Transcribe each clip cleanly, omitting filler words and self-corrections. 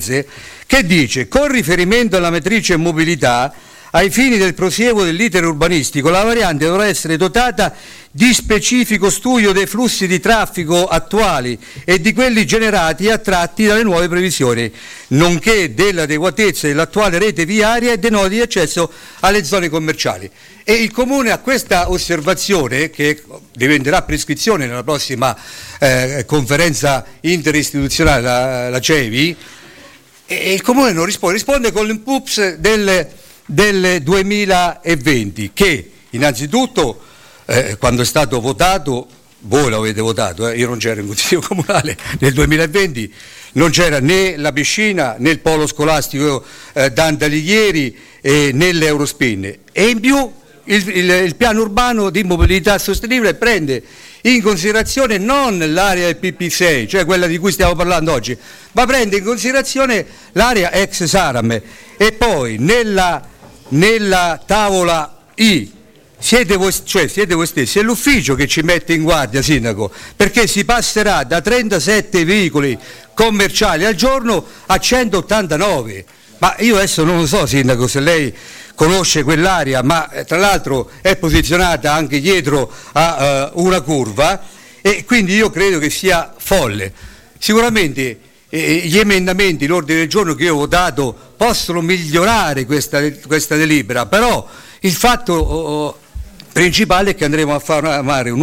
Firenze, che dice: con riferimento alla matrice mobilità, ai fini del prosieguo dell'iter urbanistico, la variante dovrà essere dotata di specifico studio dei flussi di traffico attuali e di quelli generati e attratti dalle nuove previsioni, nonché dell'adeguatezza dell'attuale rete viaria e dei nodi di accesso alle zone commerciali. E il Comune, a questa osservazione, che diventerà prescrizione nella prossima conferenza interistituzionale, la CEVI, e il Comune non risponde con l'impups del 2020, che innanzitutto quando è stato votato, voi l'avete votato, io non c'ero in Consiglio Comunale nel 2020, non c'era né la piscina né il polo scolastico Dante Alighieri né l'Eurospin, e in più il piano urbano di mobilità sostenibile prende in considerazione non l'area del PP6, cioè quella di cui stiamo parlando oggi, ma prende in considerazione l'area ex Saram. E poi nella tavola I siete voi stessi, è l'ufficio che ci mette in guardia, Sindaco, perché si passerà da 37 veicoli commerciali al giorno a 189. Ma io adesso non lo so, Sindaco, se lei conosce quell'area, ma tra l'altro è posizionata anche dietro a una curva, e quindi io credo che sia folle. Sicuramente gli emendamenti, l'ordine del giorno che io ho votato possono migliorare questa delibera, però il fatto principale è che andremo a fare un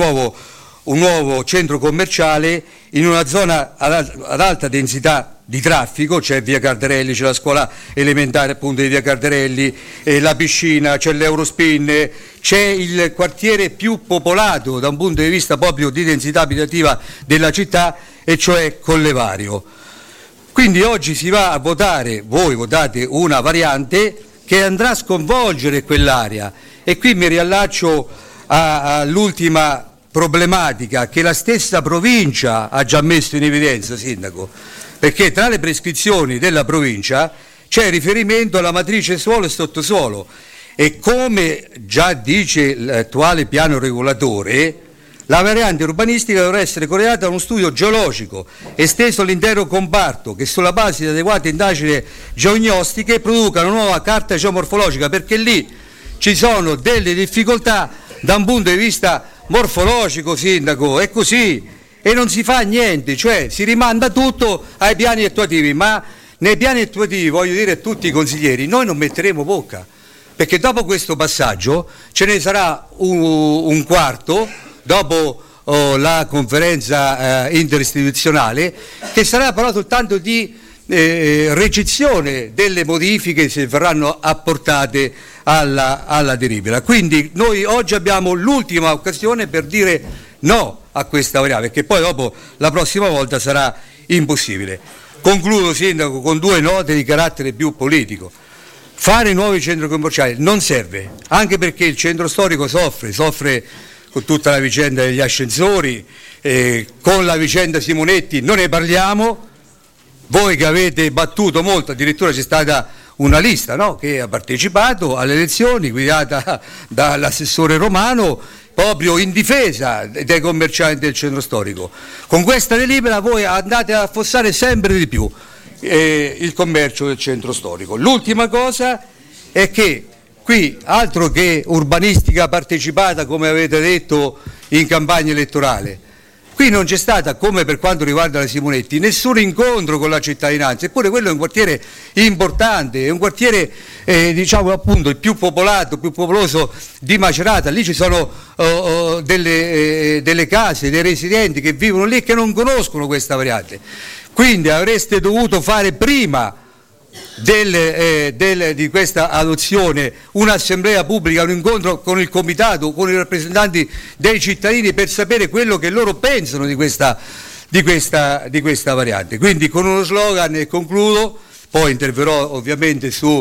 nuovo centro commerciale in una zona ad alta densità di traffico. C'è via Cardarelli, c'è la scuola elementare appunto di via Cardarelli, la piscina, c'è l'Eurospin, c'è il quartiere più popolato da un punto di vista proprio di densità abitativa della città, e cioè Collevario. Quindi oggi si va a votare, voi votate una variante che andrà a sconvolgere quell'area, e qui mi riallaccio all'ultima problematica che la stessa provincia ha già messo in evidenza, Sindaco, perché tra le prescrizioni della provincia c'è riferimento alla matrice suolo e sottosuolo, e come già dice l'attuale piano regolatore, la variante urbanistica dovrà essere corredata da uno studio geologico esteso all'intero comparto, che sulla base di adeguate indagini geognostiche produca una nuova carta geomorfologica, perché lì ci sono delle difficoltà da un punto di vista morfologico, Sindaco, è così, e non si fa niente, cioè si rimanda tutto ai piani attuativi, ma nei piani attuativi, voglio dire a tutti i consiglieri, noi non metteremo bocca, perché dopo questo passaggio ce ne sarà un quarto, dopo la conferenza interistituzionale, che sarà però soltanto di recezione delle modifiche se verranno apportate alla delibera. Quindi noi oggi abbiamo l'ultima occasione per dire no a questa variante, perché poi dopo la prossima volta sarà impossibile. Concludo, Sindaco, con due note di carattere più politico. Fare nuovi centri commerciali non serve, anche perché il centro storico soffre con tutta la vicenda degli ascensori, con la vicenda Simonetti non ne parliamo. Voi che avete battuto molto, addirittura c'è stata una lista, no, che ha partecipato alle elezioni guidata dall'assessore Romano, proprio in difesa dei commercianti del centro storico. Con questa delibera voi andate a affossare sempre di più il commercio del centro storico. L'ultima cosa è che qui, altro che urbanistica partecipata come avete detto in campagna elettorale, qui non c'è stata, come per quanto riguarda la Simonetti, nessun incontro con la cittadinanza, eppure quello è un quartiere importante, è un quartiere diciamo appunto il più popolato, più popoloso di Macerata. Lì ci sono delle case, dei residenti che vivono lì e che non conoscono questa variante. Quindi avreste dovuto fare prima di questa adozione un'assemblea pubblica, un incontro con il comitato, con i rappresentanti dei cittadini, per sapere quello che loro pensano di questa variante. Quindi con uno slogan, e concludo, poi interverrò ovviamente sugli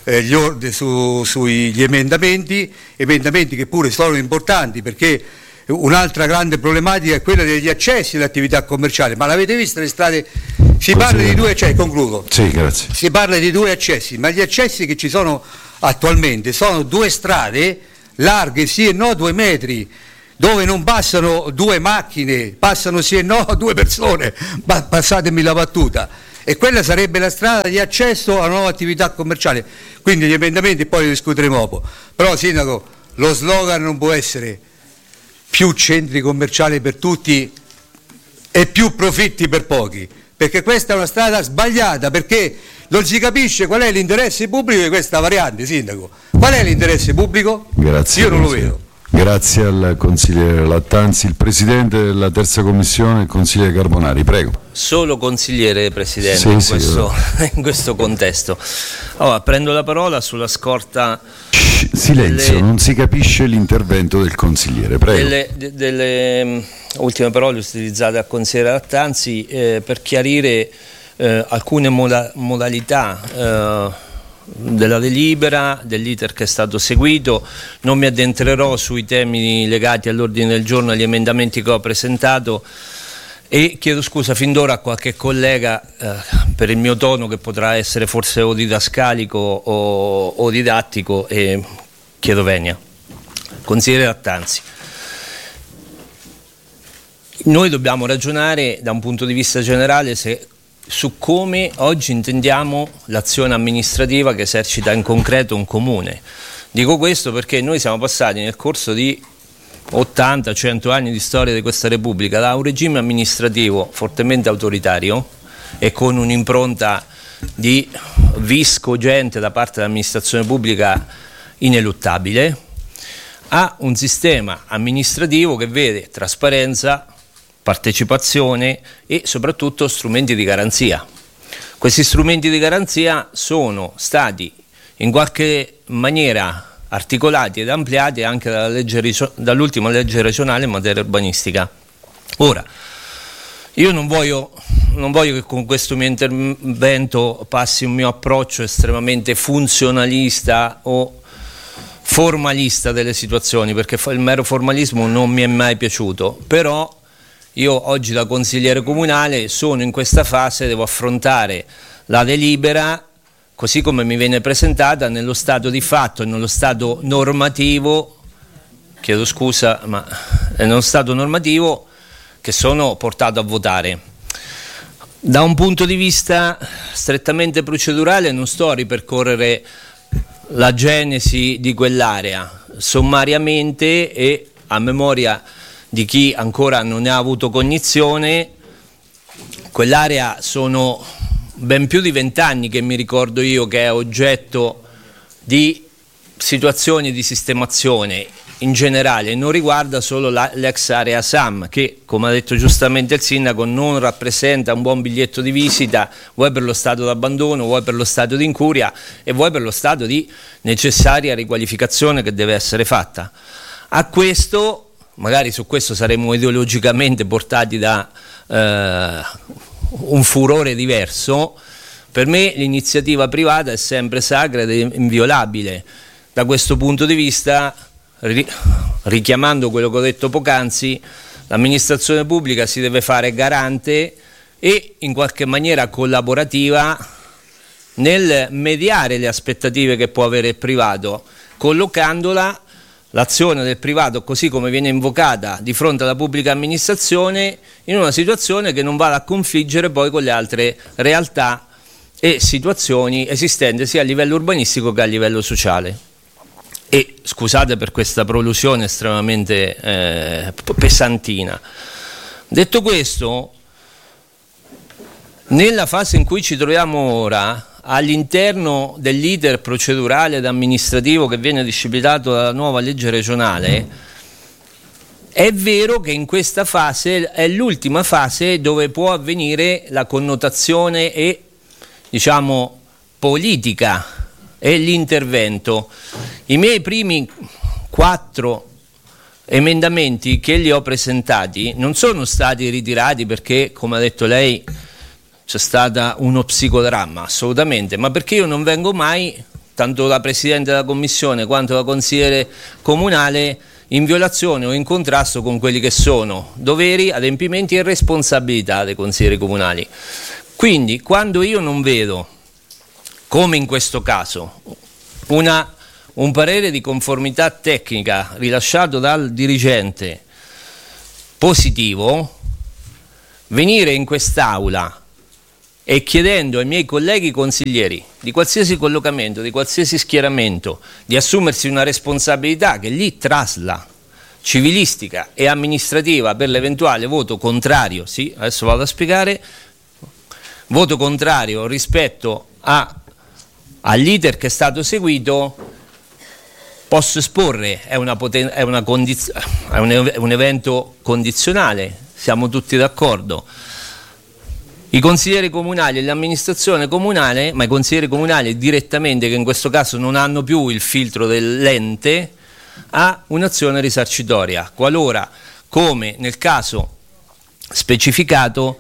emendamenti che pure sono importanti, perché un'altra grande problematica è quella degli accessi alle attività commerciali. Ma l'avete vista le strade? Si parla di due accessi, concludo. Sì, grazie. Si parla di due accessi, ma gli accessi che ci sono attualmente sono due strade larghe sì e no 2 metri, dove non passano 2 macchine, passano sì e no 2 persone, passatemi la battuta. e quella sarebbe la strada di accesso a nuove attività commerciali. Quindi gli emendamenti poi li discuteremo dopo. Però, Sindaco, lo slogan non può essere più centri commerciali per tutti e più profitti per pochi, perché questa è una strada sbagliata, perché non si capisce qual è l'interesse pubblico di questa variante. Sindaco, qual è l'interesse pubblico? Grazie. Io non lo vedo. Grazie al consigliere Lattanzi. Il presidente della terza commissione, il consigliere Carbonari, prego. Solo consigliere, Presidente, Sì, in questo contesto. Allora, prendo la parola sulla scorta. Silenzio, non si capisce l'intervento del consigliere, prego. Delle ultime parole utilizzate dal consigliere Lattanzi per chiarire alcune modalità della delibera, dell'iter che è stato seguito. Non mi addentrerò sui temi legati all'ordine del giorno e agli emendamenti che ho presentato, e chiedo scusa fin d'ora a qualche collega per il mio tono, che potrà essere forse o didascalico o didattico, e chiedo venia. Consigliere Lattanzi, noi dobbiamo ragionare da un punto di vista generale su come oggi intendiamo l'azione amministrativa che esercita in concreto un comune. Dico questo perché noi siamo passati nel corso di 80-100 anni di storia di questa Repubblica da un regime amministrativo fortemente autoritario e con un'impronta di vis cogente da parte dell'amministrazione pubblica ineluttabile, a un sistema amministrativo che vede trasparenza, partecipazione e soprattutto strumenti di garanzia. Questi strumenti di garanzia sono stati in qualche maniera articolati ed ampliati anche dall'ultima legge regionale in materia urbanistica. Ora, io non voglio che con questo mio intervento passi un mio approccio estremamente funzionalista o formalista delle situazioni, perché il mero formalismo non mi è mai piaciuto, però io oggi da consigliere comunale sono in questa fase, devo affrontare la delibera così come mi viene presentata nello stato di fatto e nello stato normativo, chiedo scusa, ma è nello stato normativo che sono portato a votare. Da un punto di vista strettamente procedurale non sto a ripercorrere la genesi di quell'area, sommariamente e a memoria di chi ancora non ne ha avuto cognizione. Quell'area sono ben più di 20 anni che mi ricordo io che è oggetto di situazioni di sistemazione in generale, non riguarda solo l'ex area SAM, che come ha detto giustamente il sindaco non rappresenta un buon biglietto di visita, vuoi per lo stato d'abbandono, vuoi per lo stato di incuria e vuoi per lo stato di necessaria riqualificazione che deve essere fatta. A questo, magari su questo saremo ideologicamente portati da un furore diverso, per me l'iniziativa privata è sempre sacra ed è inviolabile. Da questo punto di vista, richiamando quello che ho detto poc'anzi, l'amministrazione pubblica si deve fare garante e in qualche maniera collaborativa nel mediare le aspettative che può avere il privato, collocandola l'azione del privato, così come viene invocata di fronte alla pubblica amministrazione, in una situazione che non vada a confliggere poi con le altre realtà e situazioni esistenti sia a livello urbanistico che a livello sociale. E scusate per questa prolusione estremamente pesantina. Detto questo, nella fase in cui ci troviamo ora, all'interno dell'iter procedurale ed amministrativo che viene disciplinato dalla nuova legge regionale, è vero che in questa fase è l'ultima fase dove può avvenire la connotazione e, diciamo, politica e l'intervento. I miei primi 4 emendamenti che li ho presentati non sono stati ritirati perché, come ha detto lei, c'è stata uno psicodramma, assolutamente, ma perché io non vengo mai, tanto da Presidente della Commissione quanto da consigliere comunale, in violazione o in contrasto con quelli che sono doveri, adempimenti e responsabilità dei consiglieri comunali. Quindi, quando io non vedo, come in questo caso, un parere di conformità tecnica rilasciato dal dirigente positivo, venire in quest'Aula e chiedendo ai miei colleghi consiglieri di qualsiasi collocamento, di qualsiasi schieramento, di assumersi una responsabilità che lì trasla civilistica e amministrativa per l'eventuale voto contrario, sì, adesso vado a spiegare, voto contrario rispetto all'iter che è stato seguito, posso esporre, è un evento condizionale, siamo tutti d'accordo. I consiglieri comunali e l'amministrazione comunale, ma i consiglieri comunali direttamente, che in questo caso non hanno più il filtro dell'ente, ha un'azione risarcitoria, qualora, come nel caso specificato,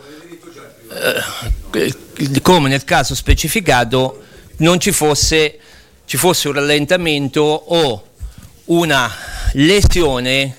non ci fosse un rallentamento o una lesione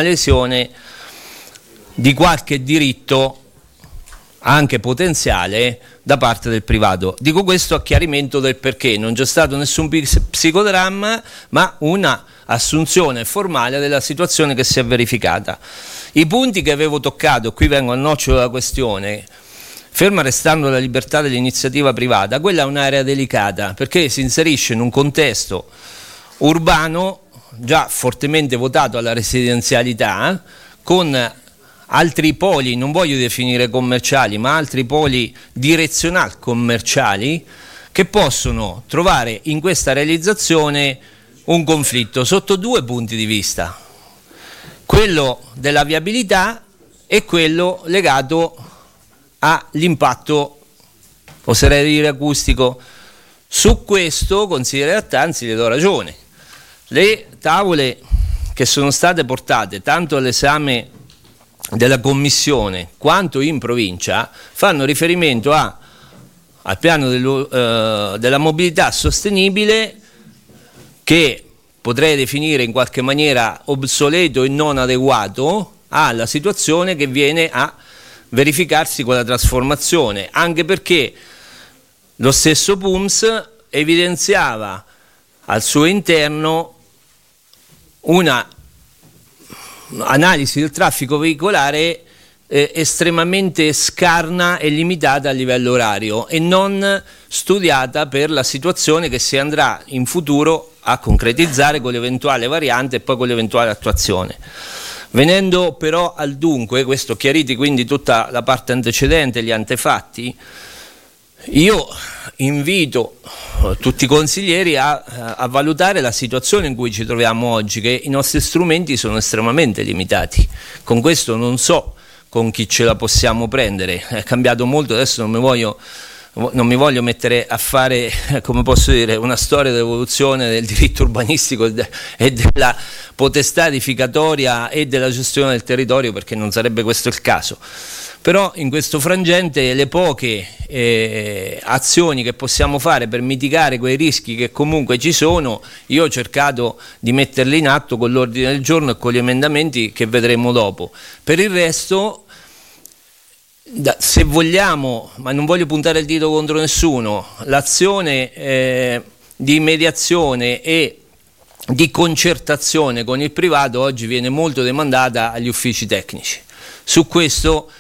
di qualche diritto anche potenziale da parte del privato. Dico questo a chiarimento del perché non c'è stato nessun psicodramma, ma una assunzione formale della situazione che si è verificata. I punti che avevo toccato, qui vengo al nocciolo della questione, ferma restando la libertà dell'iniziativa privata, quella è un'area delicata perché si inserisce in un contesto urbano già fortemente votato alla residenzialità, con altri poli, non voglio definire commerciali, ma altri poli direzionali commerciali che possono trovare in questa realizzazione un conflitto sotto due punti di vista, quello della viabilità e quello legato all'impatto, oserei dire acustico. Su questo, consigliere Lattanzi, le do ragione. Le tavole che sono state portate tanto all'esame della Commissione quanto in provincia fanno riferimento al piano della mobilità sostenibile, che potrei definire in qualche maniera obsoleto e non adeguato alla situazione che viene a verificarsi con la trasformazione, anche perché lo stesso PUMS evidenziava al suo interno una analisi del traffico veicolare estremamente scarna e limitata a livello orario e non studiata per la situazione che si andrà in futuro a concretizzare con l'eventuale variante e poi con l'eventuale attuazione. Venendo però al dunque, questo chiariti quindi tutta la parte antecedente, gli antefatti, io invito tutti i consiglieri a valutare la situazione in cui ci troviamo oggi, che i nostri strumenti sono estremamente limitati. Con questo non so con chi ce la possiamo prendere, è cambiato molto, adesso non mi voglio mettere a fare, come posso dire, una storia dell'evoluzione del diritto urbanistico e della potestà edificatoria e della gestione del territorio, perché non sarebbe questo il caso. Però in questo frangente le poche azioni che possiamo fare per mitigare quei rischi che comunque ci sono, io ho cercato di metterle in atto con l'ordine del giorno e con gli emendamenti che vedremo dopo. Per il resto, se vogliamo, ma non voglio puntare il dito contro nessuno, l'azione di mediazione e di concertazione con il privato oggi viene molto demandata agli uffici tecnici. Su questo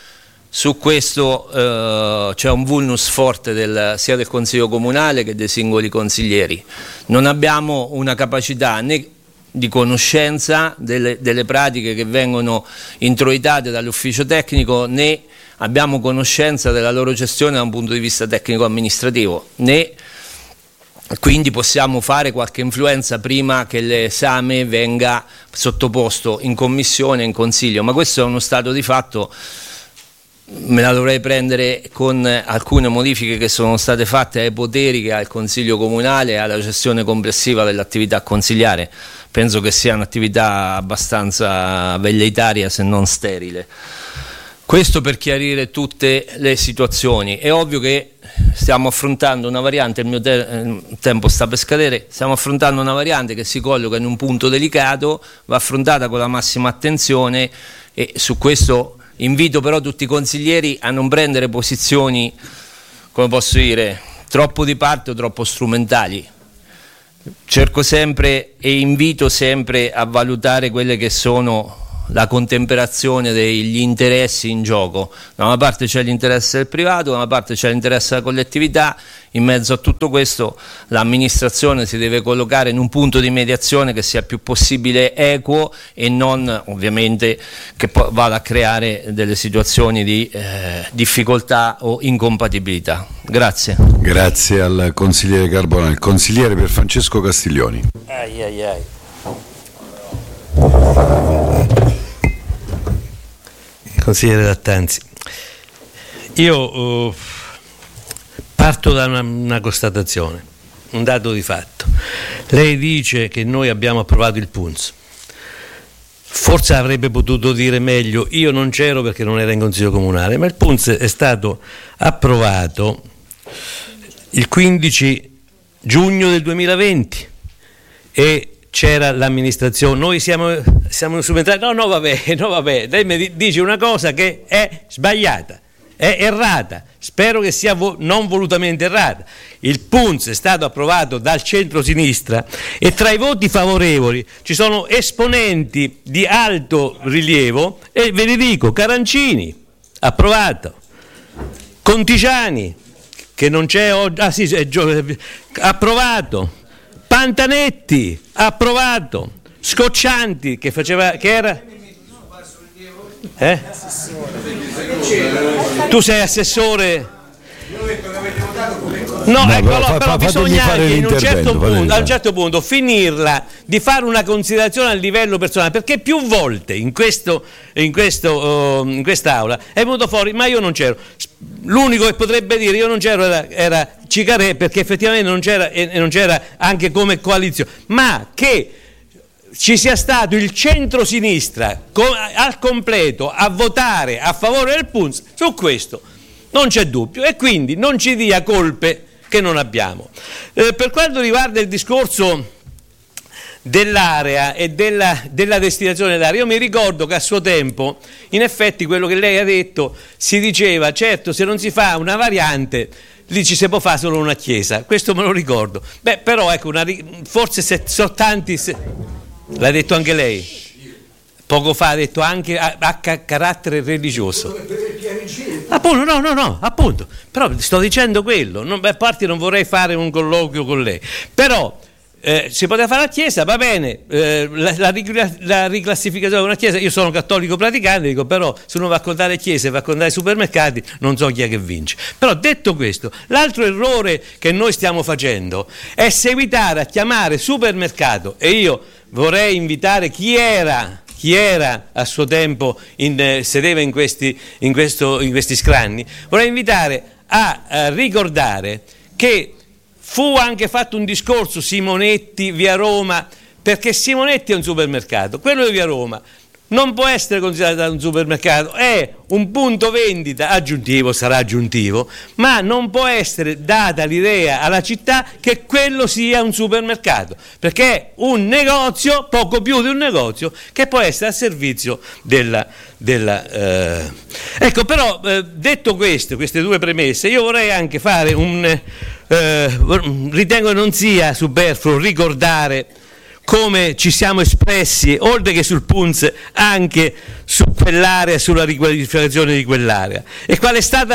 c'è un vulnus forte sia del Consiglio Comunale che dei singoli consiglieri. Non abbiamo una capacità né di conoscenza delle pratiche che vengono introitate dall'ufficio tecnico, né abbiamo conoscenza della loro gestione da un punto di vista tecnico-amministrativo, né quindi possiamo fare qualche influenza prima che l'esame venga sottoposto in commissione e in consiglio, ma questo è uno stato di fatto. Me la dovrei prendere con alcune modifiche che sono state fatte ai poteri che ha il Consiglio Comunale e alla gestione complessiva dell'attività consiliare. Penso che sia un'attività abbastanza velleitaria, se non sterile. Questo per chiarire tutte le situazioni. È ovvio che stiamo affrontando una variante, il mio tempo sta per scadere, stiamo affrontando una variante che si colloca in un punto delicato, va affrontata con la massima attenzione e su questo invito però tutti i consiglieri a non prendere posizioni, come posso dire, troppo di parte o troppo strumentali. Cerco sempre e invito sempre a valutare quelle che sono la contemperazione degli interessi in gioco. Da una parte c'è l'interesse del privato, da una parte c'è l'interesse della collettività. In mezzo a tutto questo l'amministrazione si deve collocare in un punto di mediazione che sia più possibile equo e non ovviamente che vada a creare delle situazioni di difficoltà o incompatibilità. Grazie. Grazie al consigliere Carbonari. Il consigliere per Francesco Castiglioni. Consigliere Lattanzi, io parto da una constatazione, un dato di fatto. Lei dice che noi abbiamo approvato il PUNS. Forse avrebbe potuto dire meglio, io non c'ero perché non era in Consiglio Comunale, ma il PUNS è stato approvato il 15 giugno del 2020 e c'era l'amministrazione, noi siamo subentrati, no vabbè, lei mi dice una cosa che è sbagliata, è errata, spero che sia non volutamente errata. Il PUNS è stato approvato dal centro-sinistra e tra i voti favorevoli ci sono esponenti di alto rilievo e ve li dico: Carancini, approvato, Contigiani, che non c'è oggi, approvato, Pantanetti, approvato, Scoccianti, che era... Tu sei assessore? No, ecco, però bisogna anche a un certo punto finirla di fare una considerazione a livello personale, perché più volte in quest'aula è venuto fuori, ma io non c'ero. L'unico che potrebbe dire io non c'ero era Cicarè, perché effettivamente non c'era anche come coalizione, ma che ci sia stato il centro-sinistra al completo a votare a favore del PUNS, su questo non c'è dubbio, e quindi non ci dia colpe che non abbiamo. Per quanto riguarda il discorso dell'area e della destinazione dell'area, io mi ricordo che a suo tempo, in effetti, quello che lei ha detto, si diceva, certo, se non si fa una variante lì ci si può fare solo una chiesa, questo me lo ricordo. Però ecco, forse se sono tanti, l'ha detto anche lei, poco fa ha detto anche a carattere religioso. Appunto, no, appunto, però sto dicendo quello, a parte non vorrei fare un colloquio con lei, però si poteva fare la chiesa, va bene, la riclassificazione di una chiesa, io sono cattolico praticante, dico, però se uno va a contare chiese, va a contare supermercati, non so chi è che vince. Però detto questo, l'altro errore che noi stiamo facendo è seguitare a chiamare supermercato, e io vorrei invitare chi era a suo tempo sedeva in questi scranni, vorrei invitare a ricordare che fu anche fatto un discorso Simonetti via Roma, perché Simonetti è un supermercato, quello di via Roma non può essere considerato un supermercato, è un punto vendita aggiuntivo, sarà aggiuntivo, ma non può essere data l'idea alla città che quello sia un supermercato, perché è un negozio, poco più di un negozio, che può essere a servizio Ecco, però, detto queste due premesse, io vorrei anche fare ritengo che non sia superfluo ricordare come ci siamo espressi, oltre che sul PUNS, anche su quell'area, sulla riqualificazione di quell'area. E qual è stata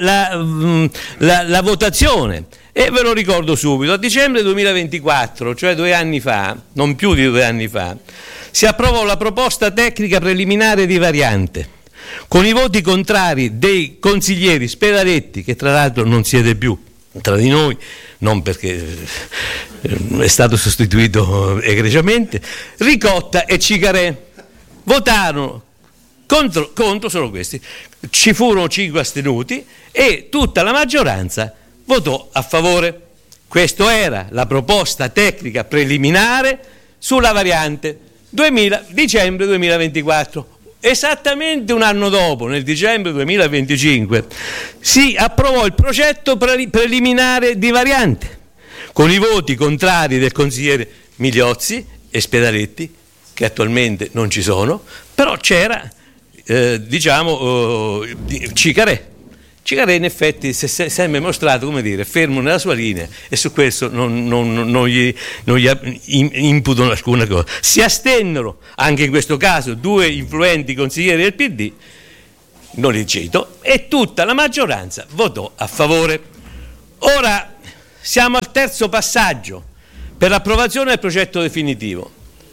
la votazione? E ve lo ricordo subito, a dicembre 2024, cioè 2 anni fa, non più di 2 anni fa, si approvò la proposta tecnica preliminare di variante, con i voti contrari dei consiglieri Spedaletti, che tra l'altro non siete più tra di noi, non perché è stato sostituito egregiamente, Ricotta e Cicarè. Votarono contro solo questi, ci furono 5 astenuti e tutta la maggioranza votò a favore. Questa era la proposta tecnica preliminare sulla variante, dicembre 2024. Esattamente un anno dopo, nel dicembre 2025, si approvò il progetto preliminare di variante, con i voti contrari del consigliere Migliozzi e Spedaletti, che attualmente non ci sono, però c'era, Cicarè, Cicarè in effetti si è sempre mostrato, come dire, fermo nella sua linea, e su questo non gli imputano alcuna cosa. Si astennero anche in questo caso 2 influenti consiglieri del PD, non li cito, e tutta la maggioranza votò a favore. Ora siamo al terzo passaggio per l'approvazione del progetto definitivo,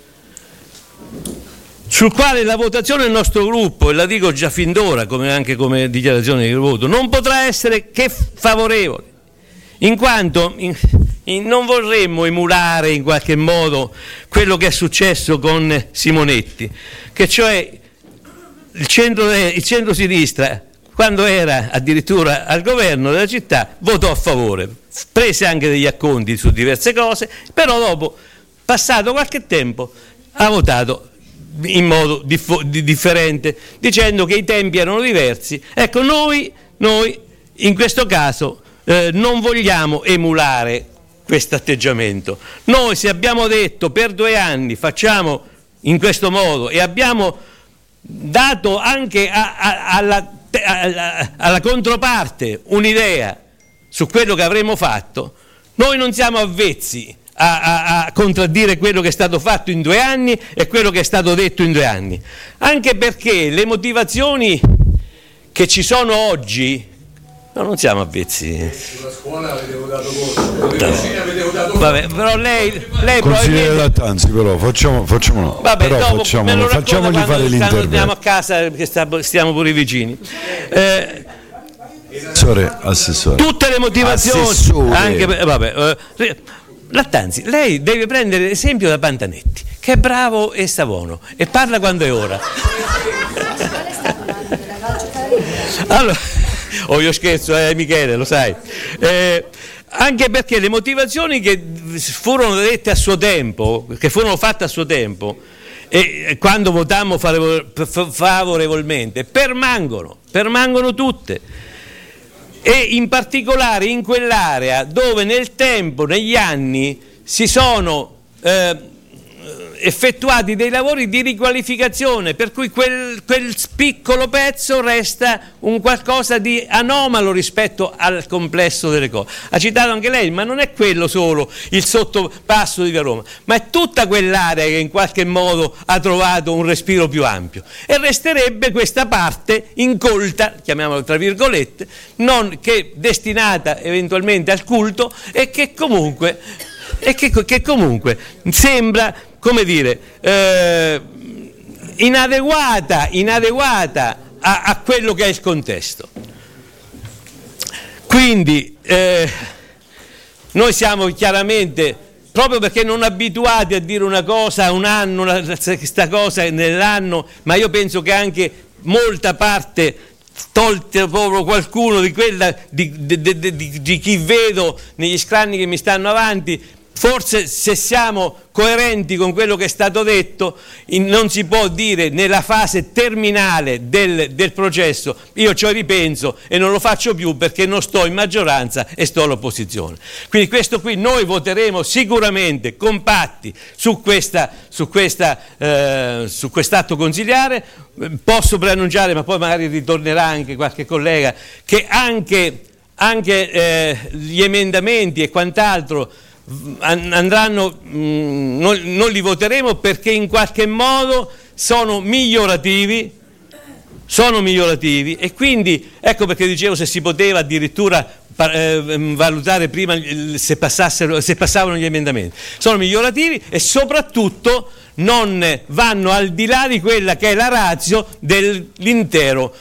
sul quale la votazione del nostro gruppo, e la dico già fin d'ora anche come dichiarazione di voto, non potrà essere che favorevole, in quanto non vorremmo emulare in qualche modo quello che è successo con Simonetti, che cioè il centro-sinistra, quando era addirittura al governo della città, votò a favore, prese anche degli acconti su diverse cose, però dopo, passato qualche tempo, ha votato in modo differente, dicendo che i tempi erano diversi. Ecco, noi in questo caso non vogliamo emulare questo atteggiamento. Noi, se abbiamo detto per 2 anni facciamo in questo modo, e abbiamo dato anche alla controparte un'idea su quello che avremmo fatto, noi non siamo avvezzi a contraddire quello che è stato fatto in 2 anni e quello che è stato detto in 2 anni, anche perché le motivazioni che ci sono oggi, no, non siamo avvezzi. Sulla scuola avete votato contro, vabbè, però lei consigliere Lattanzi, però facciamolo. Vabbè, però dopo facciamogli fare l'intervento. Andiamo a casa, che stiamo pure vicini. Assessore. Tutte le motivazioni, anche Lattanzi, lei deve prendere l'esempio da Pantanetti, che è bravo e sta buono e parla quando è ora. Allora, io scherzo, Michele, lo sai. Anche perché le motivazioni che furono dette a suo tempo, che furono fatte a suo tempo, e quando votammo favorevolmente, permangono tutte. E in particolare in quell'area dove nel tempo, negli anni, si sono effettuati dei lavori di riqualificazione, per cui quel piccolo pezzo resta un qualcosa di anomalo rispetto al complesso delle cose. Ha citato anche lei, ma non è quello solo il sottopasso di Via Roma, ma è tutta quell'area che in qualche modo ha trovato un respiro più ampio, e resterebbe questa parte incolta, chiamiamola tra virgolette, non che destinata eventualmente al culto, e che comunque sembra, come dire, inadeguata a quello che è il contesto. Quindi noi siamo chiaramente, proprio perché non abituati a dire una cosa un anno, questa cosa nell'anno, ma io penso che anche molta parte, tolto proprio qualcuno di quella di chi vedo negli scranni che mi stanno avanti, forse se siamo coerenti con quello che è stato detto, non si può dire nella fase terminale del processo io ci ripenso e non lo faccio più perché non sto in maggioranza e sto all'opposizione. Quindi questo qui noi voteremo sicuramente compatti su quest'atto consiliare. Posso preannunciare, ma poi magari ritornerà anche qualche collega, che anche gli emendamenti e quant'altro andranno, non li voteremo perché in qualche modo sono migliorativi, e quindi ecco perché dicevo, se si poteva addirittura valutare prima se passavano gli emendamenti. Sono migliorativi e soprattutto non vanno al di là di quella che è la ratio dell'intero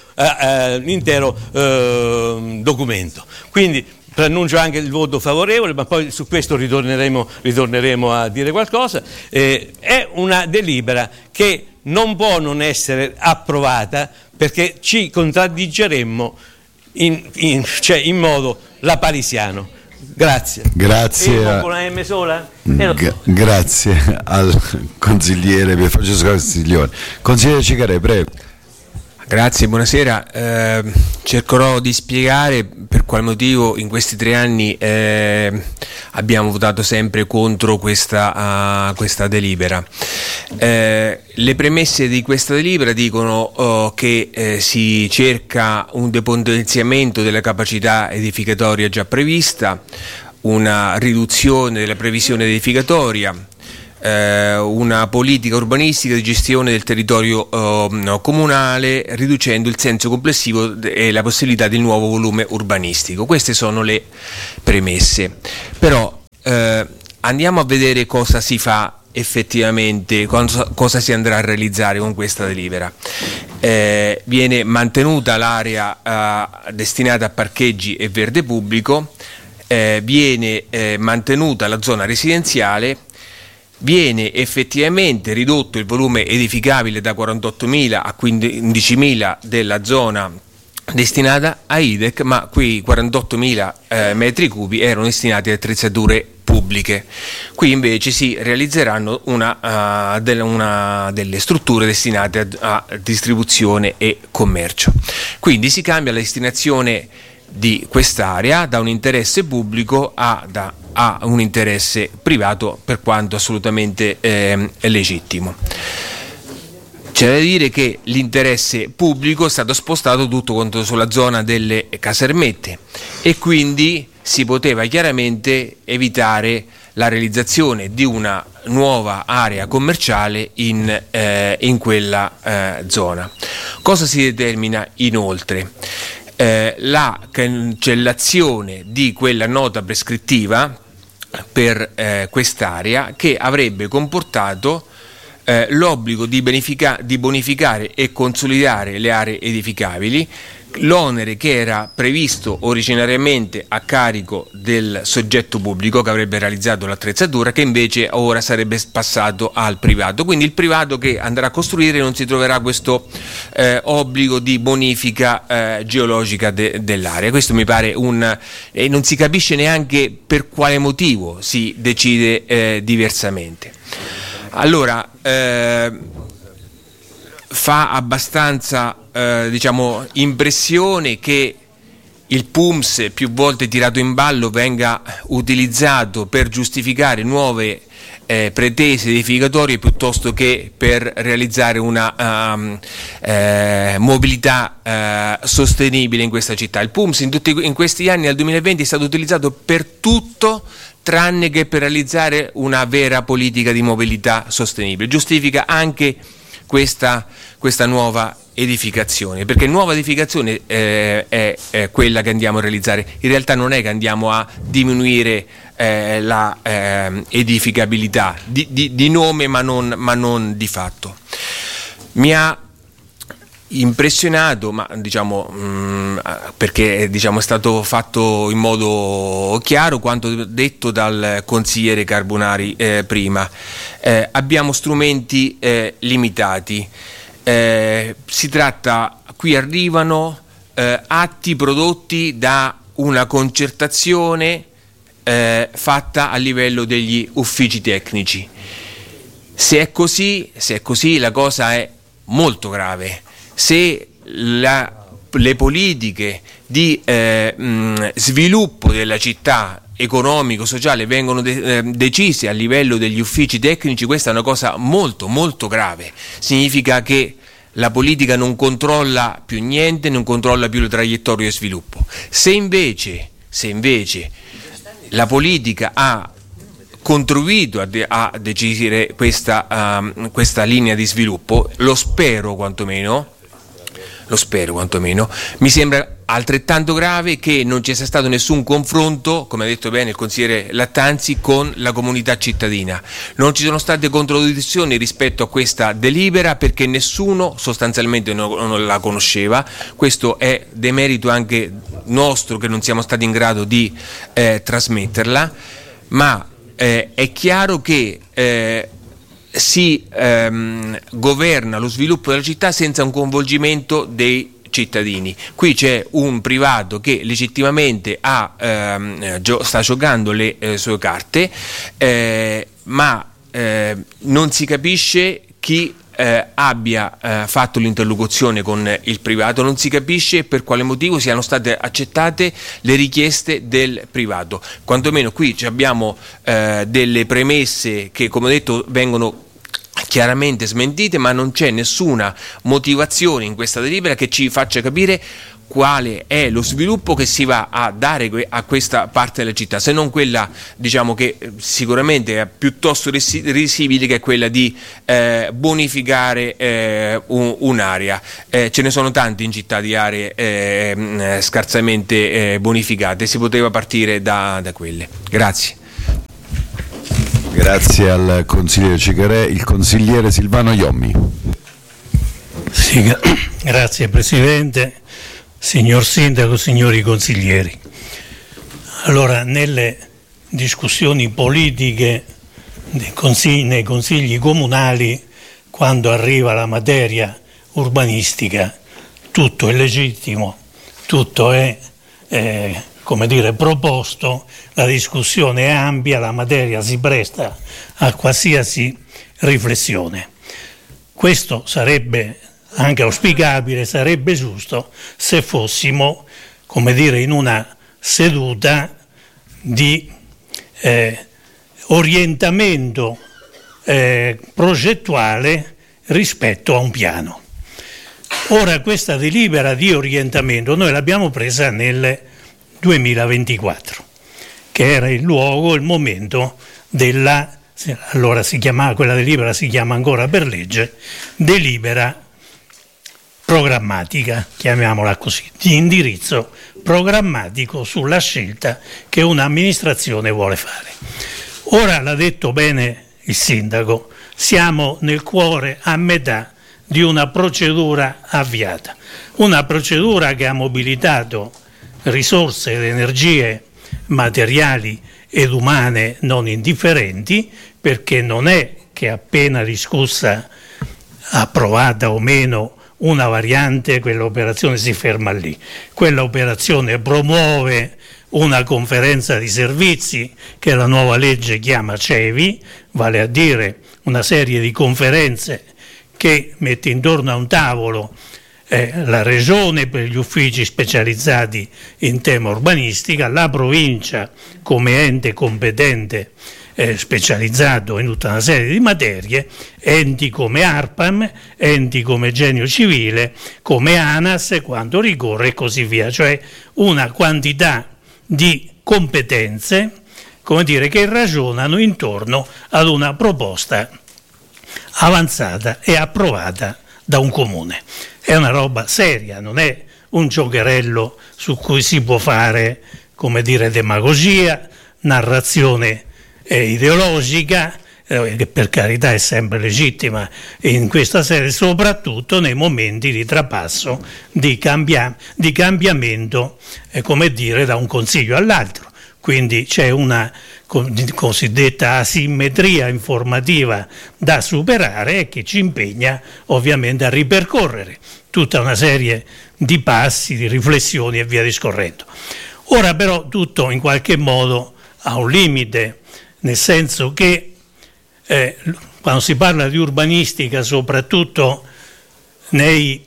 documento. Quindi preannuncio anche il voto favorevole, ma poi su questo ritorneremo a dire qualcosa. È una delibera che non può non essere approvata perché ci contraddiggeremmo in modo lapalisiano. Grazie. Grazie. Con una M sola? Grazie al consigliere Francesco Castiglione. Consigliere Cicarè, prego. Grazie, buonasera. Cercherò di spiegare per quale motivo in questi 3 anni abbiamo votato sempre contro questa delibera. Le premesse di questa delibera dicono che si cerca un depotenziamento della capacità edificatoria già prevista, una riduzione della previsione edificatoria, una politica urbanistica di gestione del territorio comunale, riducendo il senso complessivo e la possibilità del nuovo volume urbanistico. Queste sono le premesse. Però andiamo a vedere cosa si fa effettivamente, cosa si andrà a realizzare con questa delibera. Viene mantenuta l'area destinata a parcheggi e verde pubblico, viene mantenuta la zona residenziale, viene effettivamente ridotto il volume edificabile da 48.000 a 15.000 della zona destinata a IDEC, ma quei 48.000 metri cubi erano destinati a attrezzature pubbliche. Qui invece si realizzeranno delle strutture destinate a distribuzione e commercio. Quindi si cambia la destinazione di quest'area da un interesse pubblico a un interesse privato, per quanto assolutamente legittimo. C'è da dire che l'interesse pubblico è stato spostato tutto quanto sulla zona delle casermette e quindi si poteva chiaramente evitare la realizzazione di una nuova area commerciale in quella zona. Cosa si determina inoltre? La cancellazione di quella nota prescrittiva per quest'area, che avrebbe comportato l'obbligo di bonificare e consolidare le aree edificabili, l'onere che era previsto originariamente a carico del soggetto pubblico che avrebbe realizzato l'attrezzatura, che invece ora sarebbe passato al privato. Quindi il privato che andrà a costruire non si troverà questo obbligo di bonifica geologica dell'area. Questo mi pare e non si capisce neanche per quale motivo si decide diversamente. Allora, fa abbastanza impressione che il PUMS, più volte tirato in ballo, venga utilizzato per giustificare nuove pretese edificatorie piuttosto che per realizzare una mobilità sostenibile in questa città. Il PUMS in questi anni, dal 2020, è stato utilizzato per tutto tranne che per realizzare una vera politica di mobilità sostenibile. Giustifica anche questa nuova edificazione, perché nuova edificazione è quella che andiamo a realizzare. In realtà non è che andiamo a diminuire la edificabilità di nome, ma non di fatto. Mi ha impressionato, ma perché è stato fatto in modo chiaro quanto detto dal consigliere Carbonari prima. Abbiamo strumenti limitati. Qui arrivano atti prodotti da una concertazione fatta a livello degli uffici tecnici. Se è così, la cosa è molto grave. Se le politiche di sviluppo della città economico-sociale vengono decise a livello degli uffici tecnici, questa è una cosa molto molto grave. Significa che la politica non controlla più niente, non controlla più le traiettorie di sviluppo. Se invece la politica ha contribuito a decidere questa linea di sviluppo, lo spero quantomeno, mi sembra altrettanto grave che non ci sia stato nessun confronto, come ha detto bene il consigliere Lattanzi, con la comunità cittadina. Non ci sono state contraddizioni rispetto a questa delibera perché nessuno sostanzialmente non la conosceva. Questo è demerito anche nostro, che non siamo stati in grado di trasmetterla, ma è chiaro che si governa lo sviluppo della città senza un coinvolgimento dei cittadini. Qui c'è un privato che legittimamente sta giocando le sue carte, ma non si capisce chi abbia fatto l'interlocuzione con il privato, non si capisce per quale motivo siano state accettate le richieste del privato. Quantomeno qui abbiamo delle premesse che, come ho detto, vengono chiaramente smentite, ma non c'è nessuna motivazione in questa delibera che ci faccia capire quale è lo sviluppo che si va a dare a questa parte della città, se non quella, diciamo, che sicuramente è piuttosto risibile, che è quella di bonificare un'area. Ce ne sono tante in città di aree scarsamente bonificate, si poteva partire da quelle. Grazie. Grazie al consigliere Cicarè. Il consigliere Silvano Iommi. Sì, grazie Presidente, signor Sindaco, signori consiglieri. Allora, nelle discussioni politiche nei consigli comunali, quando arriva la materia urbanistica, tutto è legittimo, tutto è proposto, la discussione è ampia, la materia si presta a qualsiasi riflessione. Questo sarebbe anche auspicabile, sarebbe giusto se fossimo, in una seduta di orientamento progettuale rispetto a un piano. Ora, questa delibera di orientamento noi l'abbiamo presa nel 2024, che era il luogo, il momento allora quella delibera si chiama ancora per legge delibera programmatica, chiamiamola così, di indirizzo programmatico sulla scelta che un'amministrazione vuole fare. Ora, l'ha detto bene il sindaco, siamo nel cuore, a metà di una procedura avviata, una procedura che ha mobilitato risorse ed energie materiali ed umane non indifferenti, perché non è che appena discussa, approvata o meno una variante, quell'operazione si ferma lì. Quella operazione promuove una conferenza di servizi che la nuova legge chiama CEVI, vale a dire una serie di conferenze che mette intorno a un tavolo la Regione per gli uffici specializzati in tema urbanistica, la provincia come ente competente specializzato in tutta una serie di materie, enti come ARPAM, enti come Genio Civile, come ANAS, quando ricorre e così via, cioè una quantità di competenze, che ragionano intorno ad una proposta avanzata e approvata da un comune. È una roba seria, non è un giocherello su cui si può fare, demagogia, narrazione ideologica, che per carità è sempre legittima in questa serie, soprattutto nei momenti di trapasso, di cambiamento, da un consiglio all'altro. Quindi c'è una cosiddetta asimmetria informativa da superare e che ci impegna ovviamente a ripercorrere tutta una serie di passi, di riflessioni e via discorrendo. Ora però tutto in qualche modo ha un limite, nel senso che quando si parla di urbanistica, soprattutto nei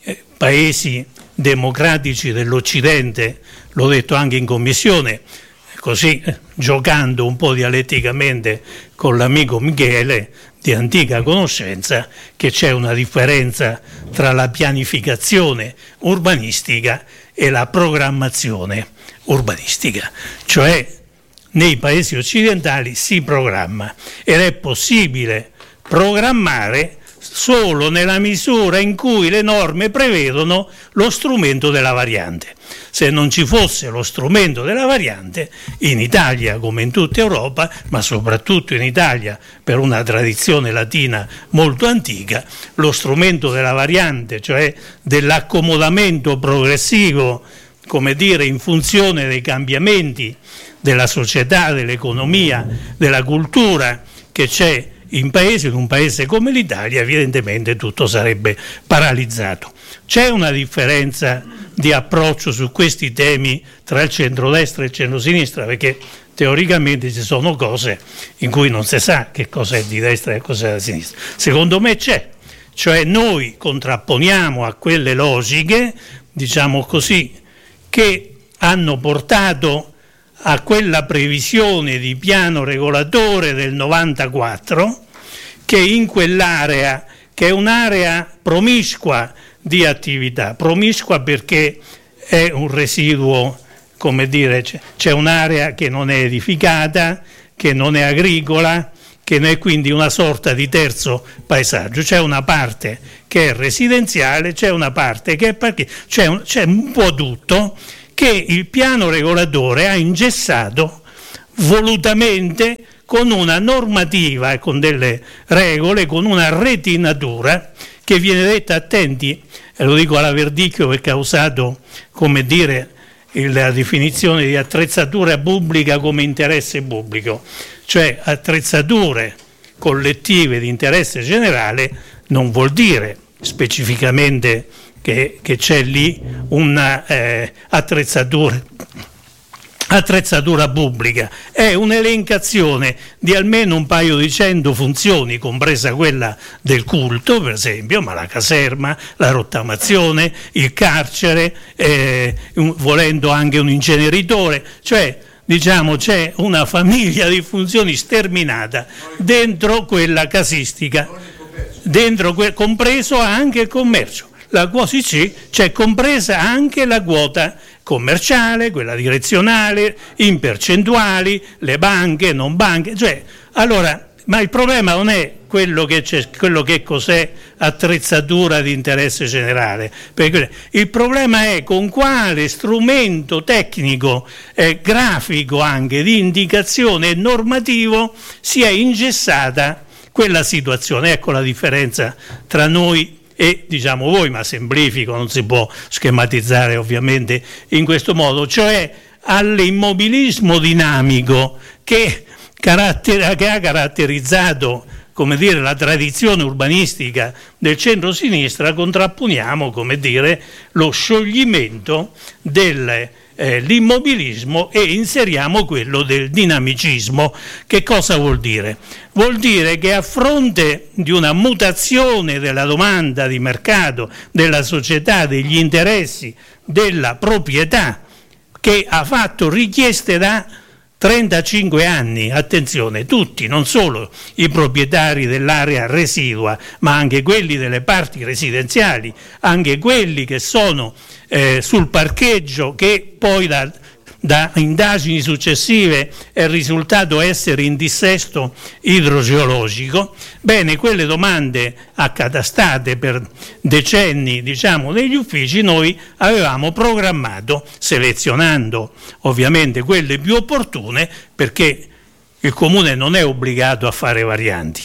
paesi democratici dell'Occidente, l'ho detto anche in commissione, così giocando un po' dialetticamente con l'amico Michele, di antica conoscenza, che c'è una differenza tra la pianificazione urbanistica e la programmazione urbanistica, cioè nei paesi occidentali si programma ed è possibile programmare solo nella misura in cui le norme prevedono lo strumento della variante. Se non ci fosse lo strumento della variante, in Italia come in tutta Europa, ma soprattutto in Italia per una tradizione latina molto antica, lo strumento della variante, cioè dell'accomodamento progressivo, in funzione dei cambiamenti della società, dell'economia, della cultura che c'è in un paese come l'Italia, evidentemente tutto sarebbe paralizzato. C'è una differenza di approccio su questi temi tra il centrodestra e il centrosinistra, perché teoricamente ci sono cose in cui non si sa che cosa è di destra e cosa è di sinistra. Secondo me c'è cioè noi contrapponiamo a quelle logiche, diciamo così, che hanno portato a quella previsione di piano regolatore del 94, che in quell'area, che è un'area promiscua di attività, promiscua perché è un residuo, come dire, c'è un'area che non è edificata, che non è agricola, che ne è quindi una sorta di terzo paesaggio. C'è una parte che è residenziale, c'è una parte che è parcheggio, c'è un po' tutto che il piano regolatore ha ingessato volutamente con una normativa e con delle regole, con una retinatura che viene detta, attenti, e lo dico alla Verdicchio perché ha usato, come dire, la definizione di attrezzatura pubblica come interesse pubblico, cioè attrezzature collettive di interesse generale non vuol dire specificamente che c'è lì una attrezzatura pubblica, è un'elencazione di almeno un paio di 100 funzioni, compresa quella del culto per esempio, ma la caserma, la rottamazione, il carcere, volendo anche un inceneritore, cioè diciamo c'è una famiglia di funzioni sterminata dentro quella casistica, compreso anche il commercio. C'è compresa anche la quota commerciale, quella direzionale, in percentuali, le banche, non banche, ma il problema non è quello che cos'è attrezzatura di interesse generale, perché il problema è con quale strumento tecnico, grafico anche, di indicazione e normativo sia ingessata quella situazione. Ecco la differenza tra noi e diciamo voi, ma semplifico, non si può schematizzare ovviamente in questo modo, cioè all'immobilismo dinamico che ha caratterizzato, come dire, la tradizione urbanistica del centro-sinistra, contrapponiamo, come dire, lo scioglimento dell'immobilismo e inseriamo quello del dinamicismo. Che cosa vuol dire? Vuol dire che a fronte di una mutazione della domanda di mercato, della società, degli interessi, della proprietà, che ha fatto richieste da 35 anni, attenzione, tutti, non solo i proprietari dell'area residua, ma anche quelli delle parti residenziali, anche quelli che sono sul parcheggio, che poi da indagini successive è risultato essere in dissesto idrogeologico. Bene, quelle domande accatastate per decenni, diciamo, negli uffici, noi avevamo programmato, selezionando ovviamente quelle più opportune, perché il Comune non è obbligato a fare varianti,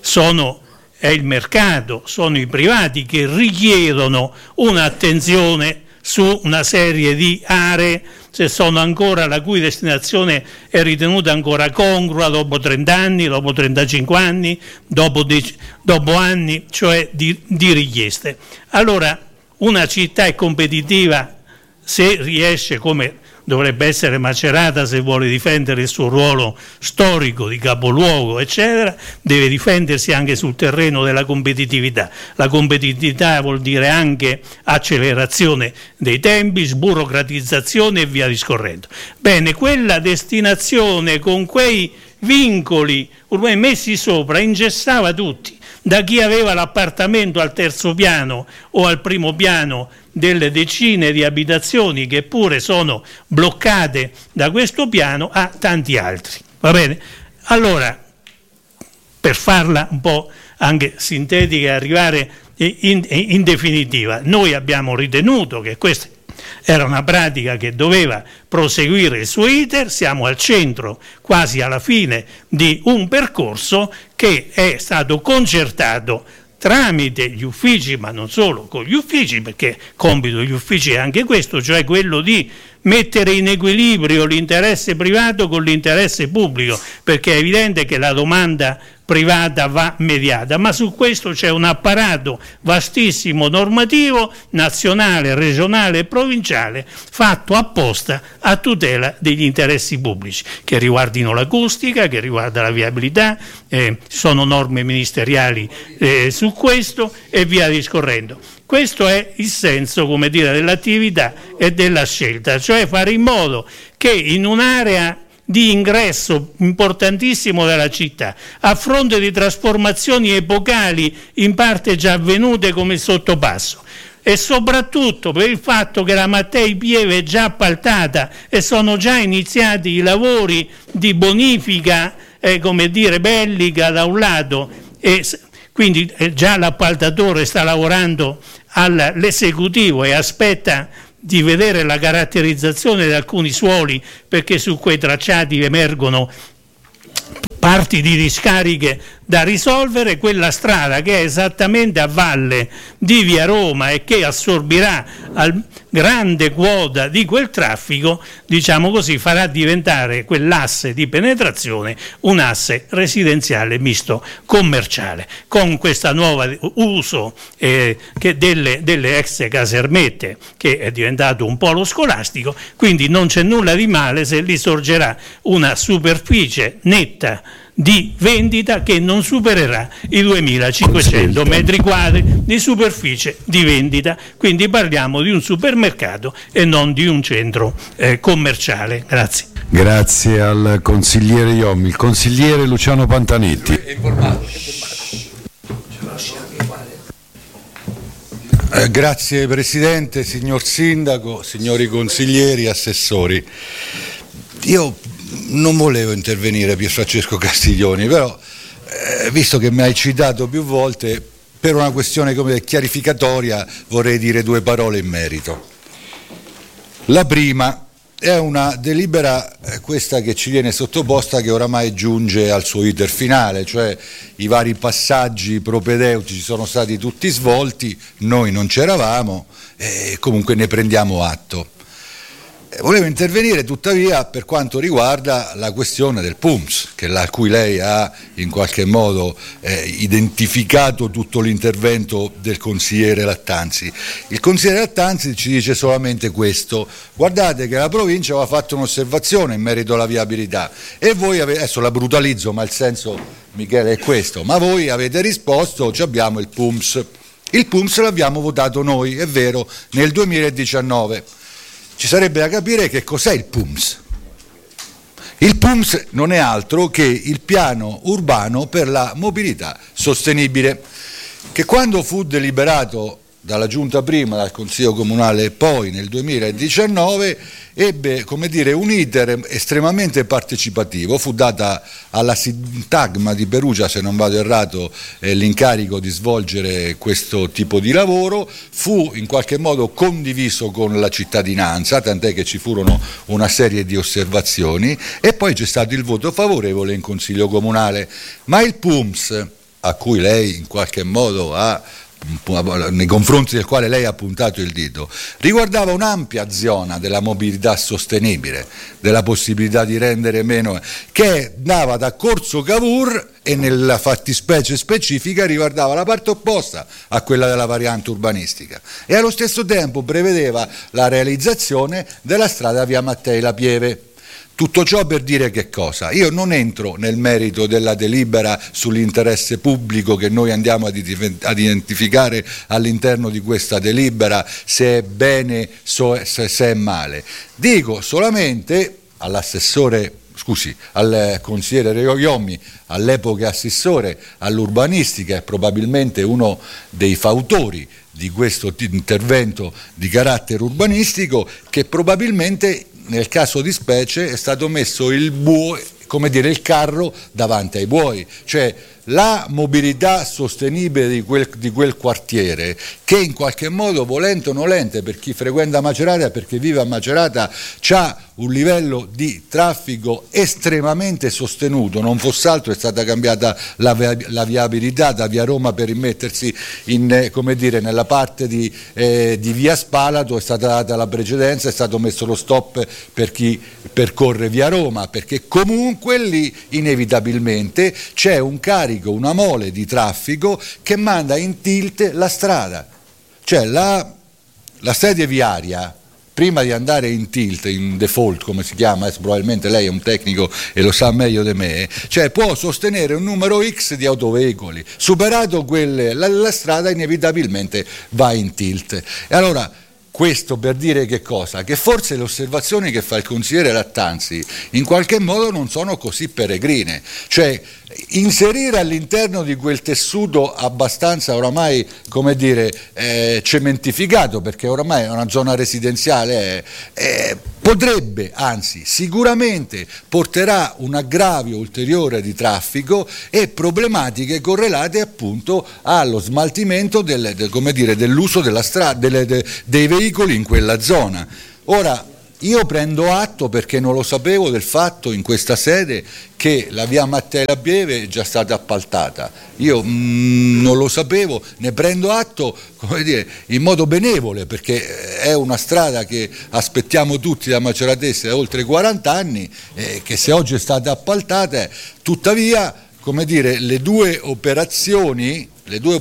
è il mercato, sono i privati che richiedono un'attenzione su una serie di aree, se sono ancora, la cui destinazione è ritenuta ancora congrua dopo 30 anni, dopo 35 anni, dopo anni, cioè di richieste. Allora, una città è competitiva se riesce, come dovrebbe essere Macerata se vuole difendere il suo ruolo storico di capoluogo, eccetera, deve difendersi anche sul terreno della competitività. La competitività vuol dire anche accelerazione dei tempi, sburocratizzazione e via discorrendo. Bene, quella destinazione con quei vincoli ormai messi sopra ingessava tutti, da chi aveva l'appartamento al terzo piano o al primo piano delle decine di abitazioni che pure sono bloccate da questo piano, a tanti altri. Va bene? Allora, per farla un po' anche sintetica e arrivare in definitiva, noi abbiamo ritenuto che questa era una pratica che doveva proseguire il suo iter, siamo al centro, quasi alla fine, di un percorso che è stato concertato tramite gli uffici, ma non solo con gli uffici, perché compito degli uffici è anche questo, cioè quello di mettere in equilibrio l'interesse privato con l'interesse pubblico, perché è evidente che la domanda privata va mediata, ma su questo c'è un apparato vastissimo normativo, nazionale, regionale e provinciale, fatto apposta a tutela degli interessi pubblici, che riguardino l'acustica, che riguarda la viabilità, sono norme ministeriali su questo e via discorrendo. Questo è il senso, come dire, dell'attività e della scelta, cioè fare in modo che in un'area di ingresso importantissimo della città, a fronte di trasformazioni epocali in parte già avvenute come il sottopasso, e soprattutto per il fatto che la Mattei Pieve è già appaltata e sono già iniziati i lavori di bonifica, come dire, bellica da un lato, e quindi già l'appaltatore sta lavorando all'esecutivo e aspetta di vedere la caratterizzazione di alcuni suoli, perché su quei tracciati emergono parti di discariche da risolvere. Quella strada che è esattamente a valle di Via Roma e che assorbirà grande quota di quel traffico, diciamo così, farà diventare quell'asse di penetrazione un asse residenziale misto commerciale, con questa nuova uso delle ex casermette, che è diventato un polo scolastico. Quindi non c'è nulla di male se lì sorgerà una superficie netta di vendita che non supererà i 2500 metri quadri di superficie di vendita, quindi parliamo di un supermercato e non di un centro commerciale. Grazie. Grazie al consigliere Iommi. Il consigliere Luciano Pantanetti. Grazie Presidente, signor Sindaco, signori consiglieri, assessori. Io non volevo intervenire, Pierfrancesco Castiglioni, però visto che mi hai citato più volte, per una questione come chiarificatoria vorrei dire due parole in merito. La prima è una delibera, questa che ci viene sottoposta, che oramai giunge al suo iter finale, cioè i vari passaggi propedeutici sono stati tutti svolti, noi non c'eravamo e comunque ne prendiamo atto. Volevo intervenire tuttavia per quanto riguarda la questione del PUMS, a cui lei ha in qualche modo identificato tutto l'intervento del consigliere Lattanzi. Il consigliere Lattanzi ci dice solamente questo: guardate che la provincia aveva fatto un'osservazione in merito alla viabilità e voi adesso la brutalizzo, ma il senso, Michele, è questo, ma voi avete risposto abbiamo il PUMS. Il PUMS l'abbiamo votato noi, è vero, nel 2019. Ci sarebbe da capire che cos'è il PUMS. Il PUMS non è altro che il piano urbano per la mobilità sostenibile, che quando fu deliberato dalla Giunta prima, dal Consiglio Comunale poi nel 2019, ebbe, come dire, un iter estremamente partecipativo. Fu data alla Sintagma di Perugia, se non vado errato, l'incarico di svolgere questo tipo di lavoro, fu in qualche modo condiviso con la cittadinanza, tant'è che ci furono una serie di osservazioni e poi c'è stato il voto favorevole in Consiglio Comunale. Ma il PUMS, a cui lei in qualche modo nei confronti del quale lei ha puntato il dito, riguardava un'ampia zona della mobilità sostenibile, della possibilità di rendere meno, che andava da Corso Cavour e nella fattispecie specifica riguardava la parte opposta a quella della variante urbanistica e allo stesso tempo prevedeva la realizzazione della strada via Mattei La Pieve. Tutto ciò per dire che cosa? Io non entro nel merito della delibera sull'interesse pubblico che noi andiamo ad identificare all'interno di questa delibera, se è bene, se è male. Dico solamente al consigliere Iommi, all'epoca assessore all'urbanistica e probabilmente uno dei fautori di questo intervento di carattere urbanistico, che probabilmente nel caso di specie è stato messo il carro davanti ai buoi, cioè la mobilità sostenibile di quel quartiere, che in qualche modo, volente o nolente, per chi frequenta Macerata, perché vive a Macerata, c'ha un livello di traffico estremamente sostenuto. Non fosse altro è stata cambiata la viabilità da via Roma per immettersi nella parte di via Spalato, è stata data la precedenza, è stato messo lo stop per chi percorre via Roma, perché comunque con quelli inevitabilmente c'è un carico, una mole di traffico che manda in tilt la strada. Cioè la sede viaria, prima di andare in tilt, in default come si chiama, probabilmente lei è un tecnico e lo sa meglio di me, cioè può sostenere un numero X di autoveicoli, superato la strada inevitabilmente va in tilt. E allora questo per dire che cosa? Che forse le osservazioni che fa il consigliere Lattanzi in qualche modo non sono così peregrine, cioè inserire all'interno di quel tessuto abbastanza oramai, come dire, cementificato, perché oramai è una zona residenziale, potrebbe, anzi sicuramente porterà un aggravio ulteriore di traffico e problematiche correlate appunto allo smaltimento dell'uso della strada, dei veicoli in quella zona. Ora, io prendo atto, perché non lo sapevo, del fatto in questa sede che la via Mattei-La Pieve è già stata appaltata. Io non lo sapevo, ne prendo atto, come dire, in modo benevole, perché è una strada che aspettiamo tutti da Maceratese da oltre 40 anni, che se oggi è stata appaltata, tuttavia, come dire, le due operazioni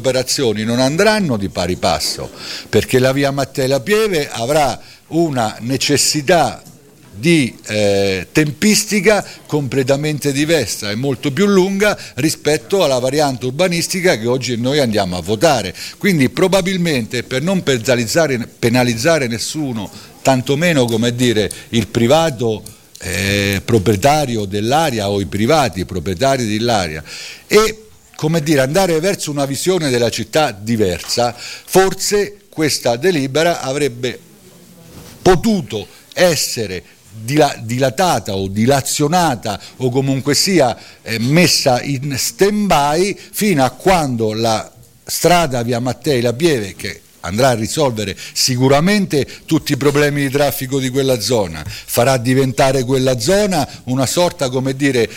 non andranno di pari passo, perché la via Mattei-La Pieve avrà una necessità di tempistica completamente diversa e molto più lunga rispetto alla variante urbanistica che oggi noi andiamo a votare. Quindi probabilmente, per non penalizzare nessuno, tantomeno, come dire, il privato proprietario dell'area o i privati proprietari dell'area, e come dire, andare verso una visione della città diversa, forse questa delibera avrebbe potuto essere dilatata o dilazionata o comunque sia messa in stand-by fino a quando la strada via Mattei-La Pieve, che andrà a risolvere sicuramente tutti i problemi di traffico di quella zona, farà diventare quella zona una sorta, come dire,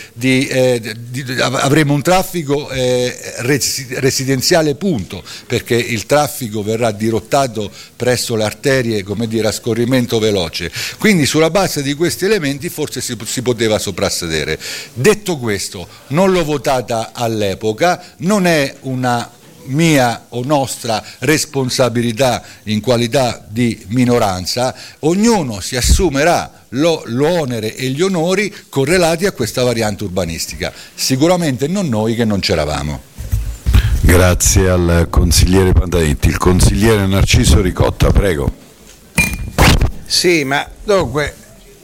avremo un traffico residenziale, punto, perché il traffico verrà dirottato presso le arterie, come dire, a scorrimento veloce. Quindi sulla base di questi elementi forse si poteva soprassedere. Detto questo, non l'ho votata all'epoca, non è una mia o nostra responsabilità in qualità di minoranza, ognuno si assumerà l'onere e gli onori correlati a questa variante urbanistica, sicuramente non noi che non c'eravamo. Grazie al consigliere Pantanetti. Il consigliere Narciso Ricotta, prego. Sì, ma dunque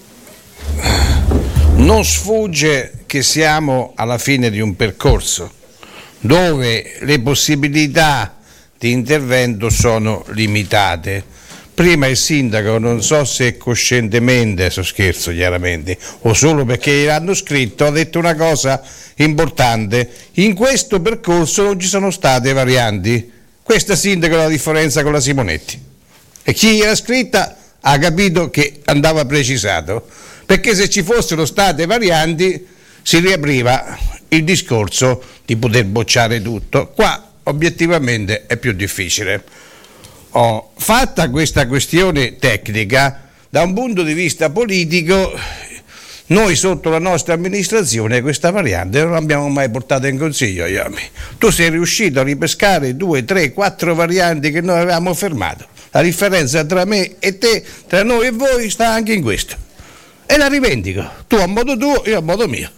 non sfugge che siamo alla fine di un percorso dove le possibilità di intervento sono limitate. Prima il sindaco, non so se coscientemente, scherzo chiaramente, o solo perché gliel'hanno scritto, ha detto una cosa importante: in questo percorso non ci sono state varianti. Questa, sindaco, è la differenza con la Simonetti, e chi gliel'ha scritta ha capito che andava precisato, perché se ci fossero state varianti si riapriva il discorso di poter bocciare tutto. Qua obiettivamente è più difficile. Fatta questa questione tecnica, da un punto di vista politico, noi sotto la nostra amministrazione questa variante non l'abbiamo mai portata in consiglio. Tu sei riuscito a ripescare 2, 3, 4 varianti che noi avevamo fermato. La differenza tra me e te, tra noi e voi, sta anche in questo, e la rivendico, tu a modo tuo, io a modo mio.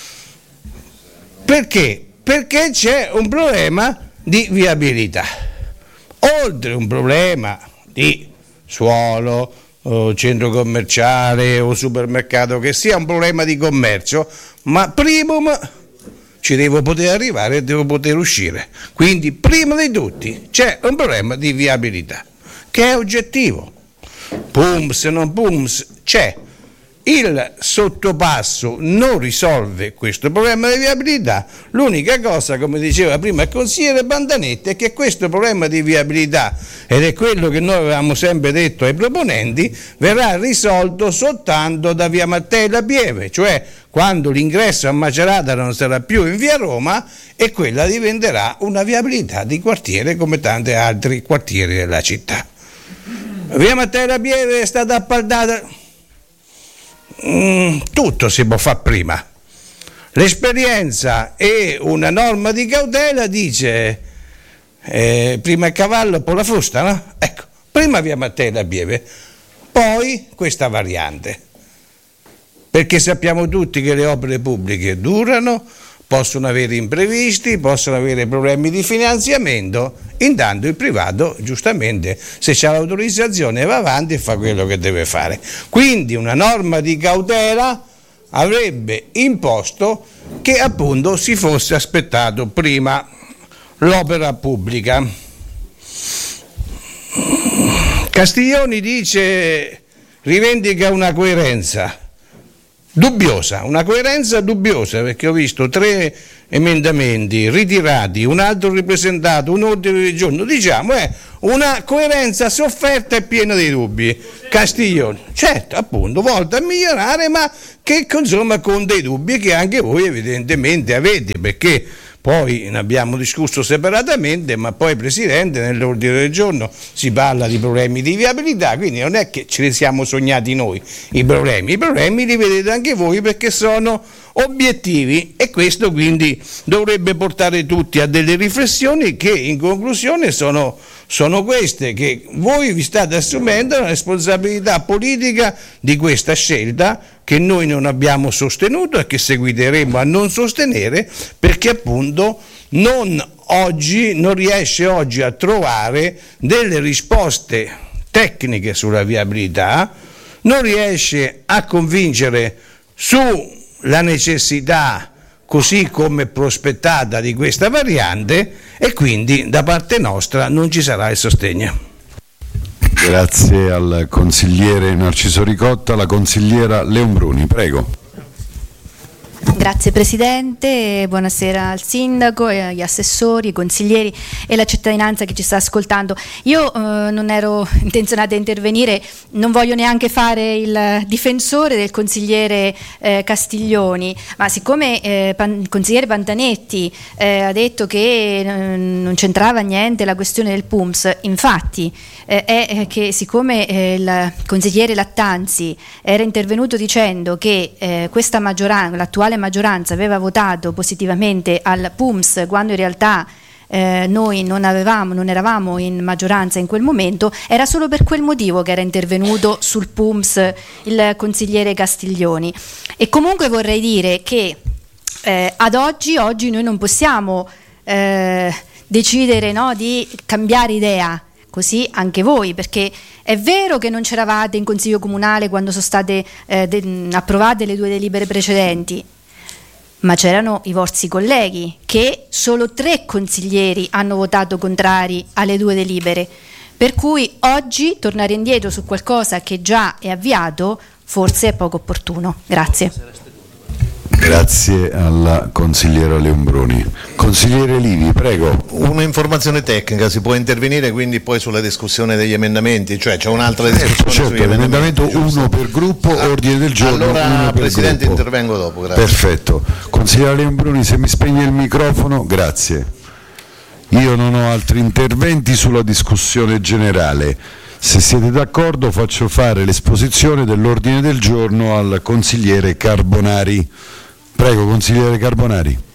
Perché? Perché c'è un problema di viabilità, oltre un problema di suolo, centro commerciale o supermercato, che sia un problema di commercio, ma primum ci devo poter arrivare e devo poter uscire. Quindi prima di tutti c'è un problema di viabilità che è oggettivo. PUMS, non PUMS, c'è. Il sottopasso non risolve questo problema di viabilità. L'unica cosa, come diceva prima il consigliere Pantanetti, è che questo problema di viabilità, ed è quello che noi avevamo sempre detto ai proponenti, verrà risolto soltanto da via Mattei-La Pieve, cioè quando l'ingresso a Macerata non sarà più in via Roma e quella diventerà una viabilità di quartiere come tanti altri quartieri della città. Via Mattei-La Pieve è stata appaltata. Tutto si può fare prima. L'esperienza e una norma di cautela dice prima il cavallo poi la frusta, no? Ecco, prima via Mattei da Pieve, poi questa variante, perché sappiamo tutti che le opere pubbliche durano, possono avere imprevisti, possono avere problemi di finanziamento, intanto il privato giustamente se c'ha l'autorizzazione va avanti e fa quello che deve fare. Quindi una norma di cautela avrebbe imposto che appunto si fosse aspettato prima l'opera pubblica. Castiglioni rivendica una coerenza dubbiosa, perché ho visto 3 emendamenti ritirati, un altro ripresentato, un ordine del giorno, diciamo è una coerenza sofferta e piena di dubbi. Castiglioni, certo, appunto, volta a migliorare, ma che insomma con dei dubbi che anche voi evidentemente avete, perché poi ne abbiamo discusso separatamente, ma poi Presidente nell'ordine del giorno si parla di problemi di viabilità, quindi non è che ce li siamo sognati noi i problemi li vedete anche voi perché sono obiettivi, e questo quindi dovrebbe portare tutti a delle riflessioni che in conclusione sono queste, che voi vi state assumendo la responsabilità politica di questa scelta che noi non abbiamo sostenuto e che seguiteremo a non sostenere, perché appunto non riesce oggi a trovare delle risposte tecniche sulla viabilità, non riesce a convincere sulla necessità così come prospettata di questa variante, e quindi da parte nostra non ci sarà il sostegno. Grazie al consigliere Narciso Ricotta. La consigliera Leonbruni, prego. Grazie Presidente, buonasera al Sindaco, agli assessori, ai consiglieri e alla cittadinanza che ci sta ascoltando. Io non ero intenzionata a intervenire, non voglio neanche fare il difensore del consigliere Castiglioni, ma siccome il consigliere Pantanetti ha detto che non c'entrava niente la questione del PUMS, infatti è che siccome il consigliere Lattanzi era intervenuto dicendo che questa maggioranza, l'attuale maggioranza aveva votato positivamente al PUMS quando in realtà noi non eravamo in maggioranza in quel momento, era solo per quel motivo che era intervenuto sul PUMS il consigliere Castiglioni. E comunque vorrei dire che ad oggi noi non possiamo decidere, no, di cambiare idea. Così anche voi, perché è vero che non c'eravate in Consiglio Comunale quando sono state approvate le 2 delibere precedenti, ma c'erano i vostri colleghi, che solo 3 consiglieri hanno votato contrari alle 2 delibere, per cui oggi tornare indietro su qualcosa che già è avviato forse è poco opportuno. Grazie. Grazie alla consigliera Leonbruni. Consigliere Livi, prego. Un'informazione tecnica, si può intervenire quindi poi sulla discussione degli emendamenti, cioè c'è un'altra discussione sugli emendamenti. Emendamento uno per gruppo, ordine del giorno. Allora, uno per Presidente, gruppo. intervengo dopo, grazie. Perfetto. Consigliere Leonbruni, se mi spegne il microfono, grazie. Io non ho altri interventi sulla discussione generale. Se siete d'accordo faccio fare l'esposizione dell'ordine del giorno al consigliere Carbonari. Prego, consigliere Carbonari.